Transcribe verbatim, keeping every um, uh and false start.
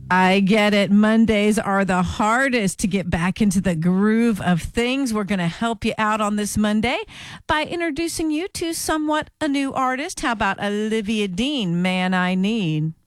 I get it. Mondays are the hardest to get back into the groove of things. We're going to help you out on this Monday by introducing you to somewhat a new artist. How about Olivia Dean, Man I Need?